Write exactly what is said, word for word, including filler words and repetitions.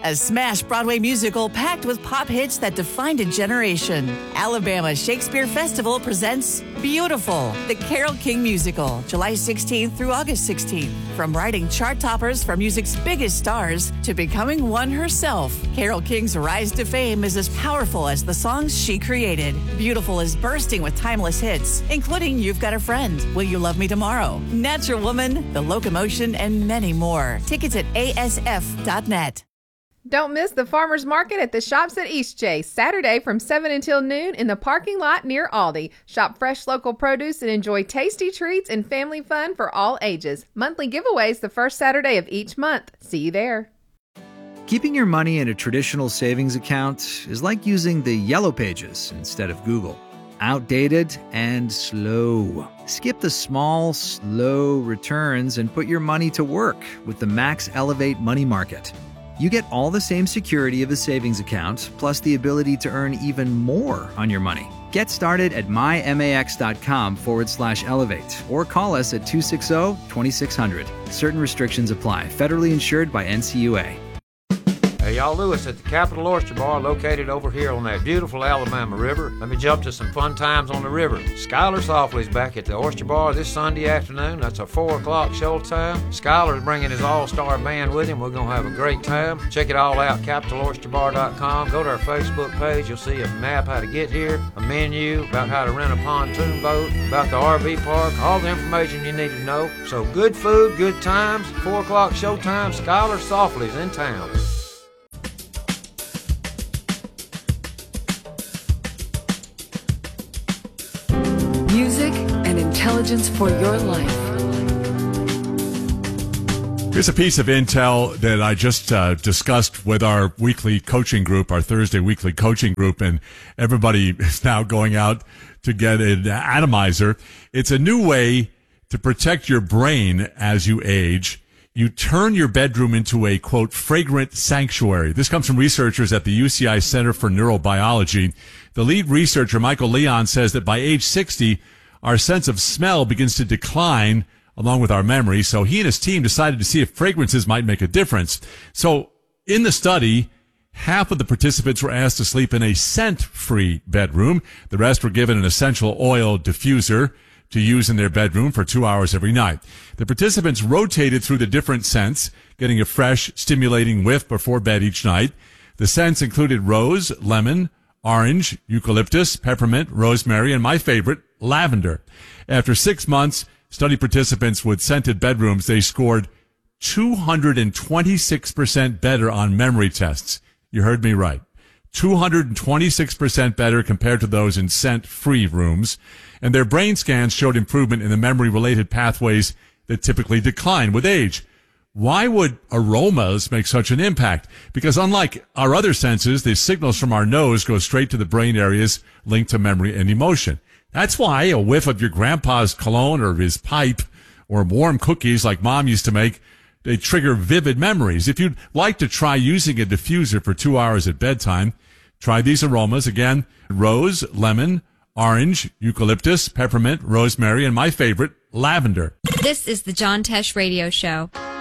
A smash Broadway musical packed with pop hits that defined a generation. Alabama Shakespeare Festival presents Beautiful, the Carole King musical, July sixteenth through August sixteenth. From writing chart toppers for music's biggest stars to becoming one herself, Carole King's rise to fame is as powerful as the songs she created. Beautiful is bursting with timeless hits, including You've Got a Friend, Will You Love Me Tomorrow, Natural Woman, The Locomotion, and many more. Tickets at A S F dot net. Don't miss the farmers market at the Shops at Eastchase, Saturday from seven until noon in the parking lot near Aldi. Shop fresh local produce and enjoy tasty treats and family fun for all ages. Monthly giveaways the first Saturday of each month. See you there. Keeping your money in a traditional savings account is like using the Yellow Pages instead of Google. Outdated and slow. Skip the small, slow returns and put your money to work with the Max Elevate Money Market. You get all the same security of a savings account, plus the ability to earn even more on your money. Get started at mymax.com forward slash elevate or call us at two six zero, two six zero zero. Certain restrictions apply. Federally insured by N C U A. Hey, y'all, Lewis at the Capital Oyster Bar located over here on that beautiful Alabama River. Let me jump to some fun times on the river. Skylar Softly's back at the Oyster Bar this Sunday afternoon. That's a four o'clock show time. Skylar's bringing his all-star band with him. We're going to have a great time. Check it all out, capital oyster bar dot com. Go to our Facebook page. You'll see a map how to get here, a menu about how to rent a pontoon boat, about the R V park, all the information you need to know. So good food, good times, four o'clock show time. Skylar Softly's in town. Music and intelligence for your life. Here's a piece of intel that I just uh, discussed with our weekly coaching group, our Thursday weekly coaching group, and everybody is now going out to get an atomizer. It's a new way to protect your brain as you age. You turn your bedroom into a, quote, fragrant sanctuary. This comes from researchers at the U C I Center for Neurobiology. The lead researcher, Michael Leon, says that by age sixty, our sense of smell begins to decline along with our memory. So he and his team decided to see if fragrances might make a difference. So in the study, half of the participants were asked to sleep in a scent-free bedroom. The rest were given an essential oil diffuser to use in their bedroom for two hours every night. The participants rotated through the different scents, getting a fresh, stimulating whiff before bed each night. The scents included rose, lemon, orange, eucalyptus, peppermint, rosemary, and my favorite, lavender. After six months, study participants with scented bedrooms, they scored two hundred twenty-six percent better on memory tests. You heard me right. two hundred twenty-six percent better compared to those in scent-free rooms. And their brain scans showed improvement in the memory-related pathways that typically decline with age. Why would aromas make such an impact? Because unlike our other senses, the signals from our nose go straight to the brain areas linked to memory and emotion. That's why a whiff of your grandpa's cologne or his pipe or warm cookies like mom used to make, they trigger vivid memories. If you'd like to try using a diffuser for two hours at bedtime, try these aromas. Again, rose, lemon, orange, eucalyptus, peppermint, rosemary, and my favorite, lavender. This is the John Tesh Radio Show.